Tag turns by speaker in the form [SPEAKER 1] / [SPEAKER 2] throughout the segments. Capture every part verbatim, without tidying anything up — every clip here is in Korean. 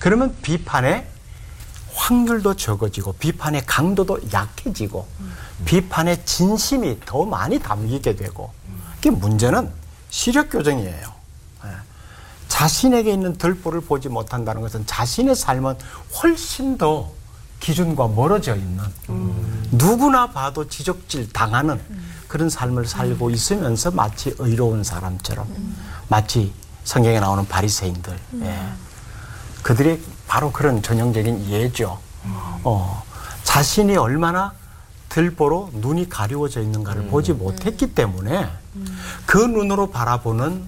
[SPEAKER 1] 그러면 비판의 확률도 적어지고 비판의 강도도 약해지고 음. 비판의 진심이 더 많이 담기게 되고 그 문제는 시력 교정이에요. 예. 자신에게 있는 들보를 보지 못한다는 것은 자신의 삶은 훨씬 더 기준과 멀어져 있는 음. 누구나 봐도 지적질 당하는 음. 그런 삶을 살고 있으면서 마치 의로운 사람처럼 음. 마치 성경에 나오는 바리새인들 음. 예. 그들이 바로 그런 전형적인 예죠. 음. 어, 자신이 얼마나 들보로 눈이 가리워져 있는가를 음. 보지 못했기 때문에 음. 그 눈으로 바라보는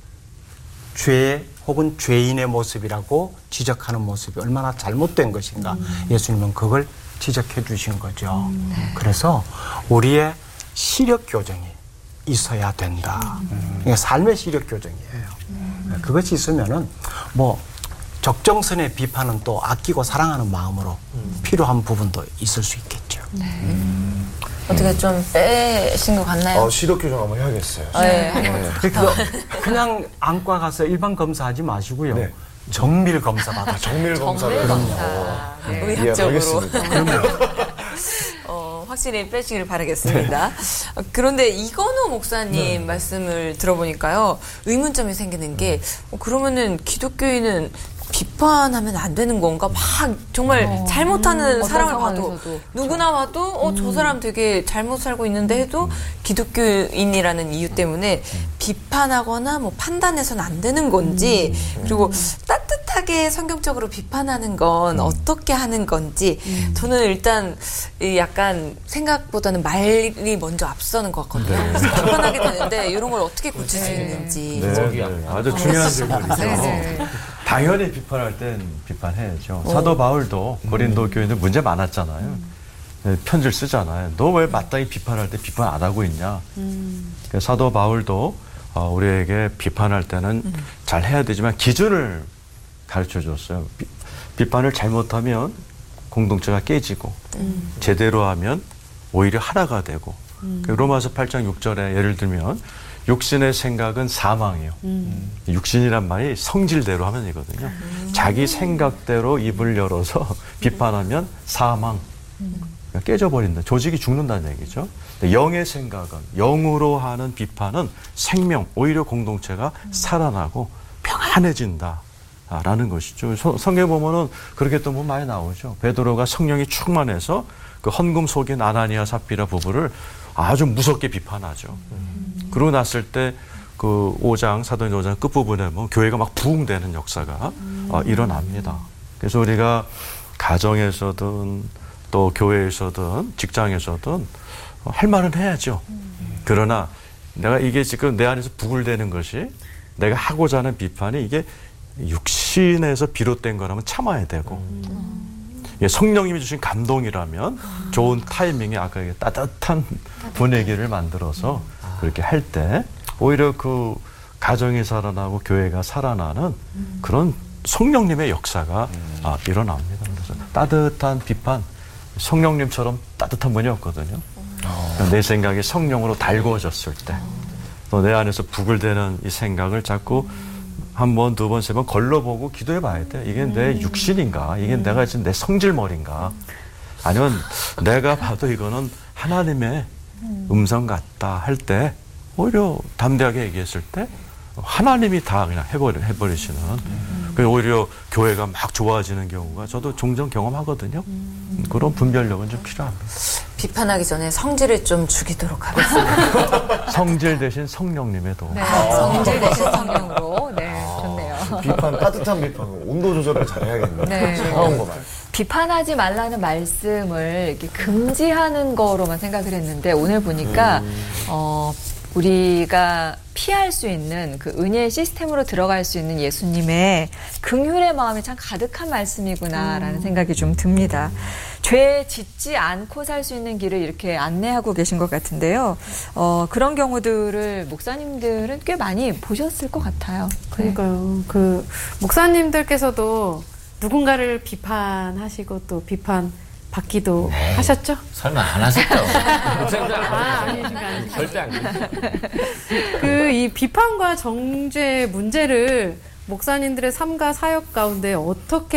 [SPEAKER 1] 죄 혹은 죄인의 모습이라고 지적하는 모습이 얼마나 잘못된 것인가 음. 예수님은 그걸 지적해 주신 거죠. 음. 네. 그래서 우리의 시력 교정이 있어야 된다. 음. 그러니까 삶의 시력 교정이에요. 음. 그것이 있으면은 뭐 적정선의 비판은 또 아끼고 사랑하는 마음으로 음. 필요한 부분도 있을 수 있겠죠.
[SPEAKER 2] 네. 음. 어떻게 좀 빼신 것 같나요?
[SPEAKER 3] 어, 시력 교정 한번 해야겠어요.
[SPEAKER 2] 네.
[SPEAKER 3] 네.
[SPEAKER 1] 그러니까 그냥 안과 가서 일반 검사하지 마시고요. 네. 정밀 검사 받아.
[SPEAKER 3] 정밀 검사를.
[SPEAKER 2] 정밀 검사. 네. 의학적으로. 어, 확실히 빼시길 바라겠습니다. 그런데 이건호 목사님 네. 말씀을 들어보니까요. 의문점이 생기는 게 어, 그러면은 기독교인은 비판하면 안 되는 건가? 막 정말 어, 잘못하는 음, 사람을 봐도 누구나 봐도 어, 저 사람 되게 잘못 살고 있는데 해도 기독교인이라는 이유 때문에 비판하거나 뭐 판단해서는 안 되는 건지 그리고 따뜻하게 성경적으로 비판하는 건 어떻게 하는 건지 저는 일단 약간 생각보다는 말이 먼저 앞서는 것 같거든요. 네. 그래서 비판하게 되는데 이런 걸 어떻게 고칠 수 있는지.
[SPEAKER 4] 네, 네. 아주 중요한 질문이죠. 네. 당연히 비판할 땐 비판해야죠. 오. 사도 바울도 고린도 음. 교인들 문제 많았잖아요. 음. 네, 편지를 쓰잖아요. 너 왜 마땅히 비판할 때 비판 안 하고 있냐. 음. 사도 바울도 어, 우리에게 비판할 때는 음. 잘 해야 되지만 기준을 가르쳐 줬어요. 비, 비판을 잘못하면 공동체가 깨지고 음. 제대로 하면 오히려 하나가 되고 음. 로마서 팔 장 육 절에 예를 들면 육신의 생각은 사망이에요. 음. 육신이란 말이 성질대로 하면 이거든요. 음. 자기 생각대로 입을 열어서 비판하면 사망. 음. 깨져버린다. 조직이 죽는다는 얘기죠. 영의 생각은, 영으로 하는 비판은 생명, 오히려 공동체가 음. 살아나고 평안해진다라는 것이죠. 성경에 보면은 그렇게 또 뭐 많이 나오죠. 베드로가 성령이 충만해서 그 헌금 속인 아나니아 삽비라 부부를 아주 무섭게 비판하죠. 음. 그러고 났을 때 그 오 장, 사도행전 오 장 끝부분에 뭐 교회가 막 부흥되는 역사가 음. 어, 일어납니다. 그래서 우리가 가정에서든 또 교회에서든 직장에서든 어, 할 말은 해야죠. 음. 그러나 내가 이게 지금 내 안에서 부글대는 것이 내가 하고자 하는 비판이 이게 육신에서 비롯된 거라면 참아야 되고 음. 예, 성령님이 주신 감동이라면 음. 좋은 타이밍에 아까 따뜻한 분위기를 만들어서 그렇게 할 때 오히려 그 가정이 살아나고 교회가 살아나는 음. 그런 성령님의 역사가 음. 아, 일어납니다. 그래서 따뜻한 비판, 성령님처럼 따뜻한 분이 없거든요. 음. 내 생각이 성령으로 달구어졌을 때 또 내 안에서 부글대는 이 생각을 자꾸 음. 한 번, 두 번, 세 번 걸러보고 기도해 봐야 돼. 이게 음. 내 육신인가? 이게 음. 내가 지금 내 성질머리인가? 아니면 내가 봐도 이거는 하나님의 음성 같다 할 때 오히려 담대하게 얘기했을 때 하나님이 다 그냥 해버리, 해버리시는 음. 오히려 교회가 막 좋아지는 경우가 저도 종종 경험하거든요. 음. 그런 분별력은 좀 필요합니다.
[SPEAKER 2] 비판하기 전에 성질을 좀 죽이도록 하겠습니다.
[SPEAKER 4] 성질 대신 성령님의 도움.
[SPEAKER 2] 네, 성질 대신 성령으로. 네, 좋네요.
[SPEAKER 3] 비판, 따뜻한 비판, 온도 조절을 잘해야겠네요. 네. 차가운 거 말.
[SPEAKER 5] 비판하지 말라는 말씀을 이렇게 금지하는 거로만 생각을 했는데 오늘 보니까 음. 어, 우리가 피할 수 있는 그 은혜의 시스템으로 들어갈 수 있는 예수님의 긍휼의 마음이 참 가득한 말씀이구나라는 음. 생각이 좀 듭니다. 죄 짓지 않고 살 수 있는 길을 이렇게 안내하고 계신 것 같은데요. 어, 그런 경우들을 목사님들은 꽤 많이 보셨을 것 같아요.
[SPEAKER 6] 그러니까요. 그 목사님들께서도 누군가를 비판하시고 또 비판 받기도
[SPEAKER 7] 네.
[SPEAKER 6] 하셨죠?
[SPEAKER 7] 설마 안 하셨죠?
[SPEAKER 6] 아, 아니신가, 아니신가.
[SPEAKER 7] 절대 안 그러죠.
[SPEAKER 6] 그 이 비판과 정죄 문제를 목사님들의 삶과 사역 가운데 어떻게